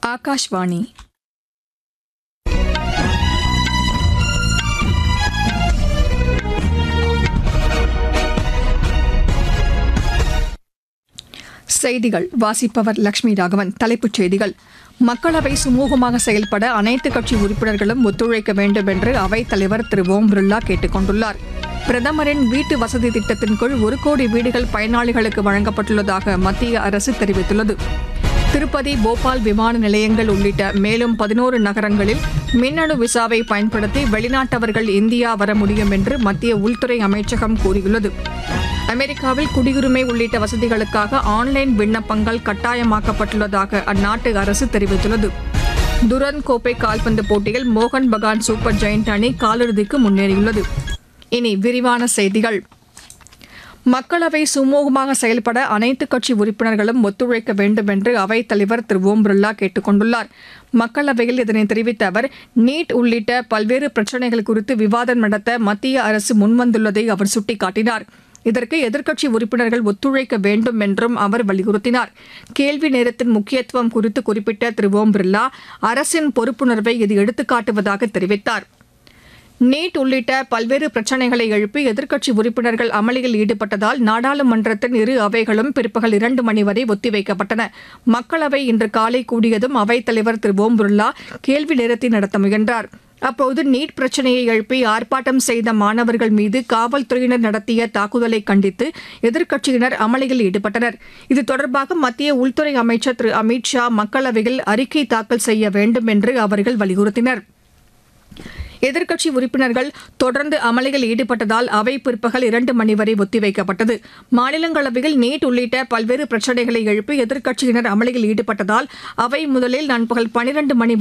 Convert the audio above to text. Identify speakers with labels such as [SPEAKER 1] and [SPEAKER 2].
[SPEAKER 1] ஆகாஷ்வாணி. செய்திகள் வாசிப்பவர் லட்சுமி ராகவன். தலைப்புச் செய்திகள்: மக்களவை சுமூகமாக செயல்பட அனைத்துக் கட்சி உறுப்பினர்களும் ஒத்துழைக்க வேண்டும் என்று அவைத் தலைவர் திரு ஓம் பிர்லா கேட்டுக் கொண்டுள்ளார். பிரதமரின் வீட்டு வசதி திட்டத்தின் கீழ் 1 கோடி வீடுகள் பயனாளிகளுக்கு வழங்கப்பட்டுள்ளதாக மத்திய அரசு தெரிவித்துள்ளது. திருப்பதி, போபால் விமான நிலையங்கள் உள்ளிட்ட மேலும் 11 நகரங்களில் மின்னணு விசாவை பயன்படுத்தி வெளிநாட்டவர்கள் இந்தியா வர முடியும் என்று மத்திய உள்துறை அமைச்சகம் கூறியுள்ளது. அமெரிக்காவில் குடியுரிமை உள்ளிட்ட வசதிகளுக்காக ஆன்லைன் விண்ணப்பங்கள் கட்டாயமாக்கப்பட்டுள்ளதாக அந்நாட்டு அரசு தெரிவித்துள்ளது. துரந்த் கோப்பை கால்பந்து போட்டியில் மோகன் பகான் சூப்பர் ஜெயண்ட் அணி காலிறுதிக்கு முன்னேறியுள்ளது. இனி விரிவான செய்திகள். மக்களவை சுமூகமாக செயல்பட அனைத்துக் கட்சி உறுப்பினர்களும் ஒத்துழைக்க வேண்டும் என்று அவைத் தலைவர் திரு ஓம் பிர்லா கேட்டுக் கொண்டுள்ளார். மக்களவையில் இதனை தெரிவித்த அவர், நீட் உள்ளிட்ட பல்வேறு பிரச்சினைகள் குறித்து விவாதம் நடத்த மத்திய அரசு முன்வந்துள்ளதை அவர் சுட்டிக்காட்டினார். இதற்கு எதிர்க்கட்சி உறுப்பினர்கள் ஒத்துழைக்க வேண்டும் என்றும் அவர் வலியுறுத்தினார். கேள்வி நேரத்தின் முக்கியத்துவம் குறித்து குறிப்பிட்ட திரு ஓம் பிர்லா, அரசின் பொறுப்புணர்வை இது எடுத்துக்காட்டுவதாக தெரிவித்தார். நீட் உள்ளிட்ட பல்வேறு பிரச்சினைகளை எழுப்பி எதிர்க்கட்சி உறுப்பினர்கள் அமளியில் ஈடுபட்டதால் நாடாளுமன்றத்தின் இரு அவைகளும் பிற்பகல் 2 மணி வரை ஒத்திவைக்கப்பட்டன. மக்களவை இன்று காலை கூடியதும் அவைத் தலைவர் திரு ஓம் பிர்லா கேள்வி நேரத்தை நடத்த முயன்றார். அப்போது நீட் பிரச்சினையை எழுப்பி ஆர்ப்பாட்டம் செய்த மாணவர்கள் மீது காவல்துறையினர் நடத்திய தாக்குதலை கண்டித்து எதிர்க்கட்சியினர் அமளியில் ஈடுபட்டனர். இது தொடர்பாக மத்திய உள்துறை அமைச்சர் திரு அமித் ஷா மக்களவையில் அறிக்கை தாக்கல் செய்ய வேண்டும் என்று அவர்கள் வலியுறுத்தினர். எதிர்க்கட்சி உறுப்பினர்கள் தொடர்ந்து அமளியில் ஈடுபட்டதால் அவை பிற்பகல் 2 மணி வரை ஒத்திவைக்கப்பட்டது. மாநிலங்களவையில் நீட் உள்ளிட்ட பல்வேறு பிரச்சினைகளை எழுப்பி எதிர்க்கட்சியினர் அமளியில் ஈடுபட்டதால் அவை முதலில் நண்பகல் 12 மணி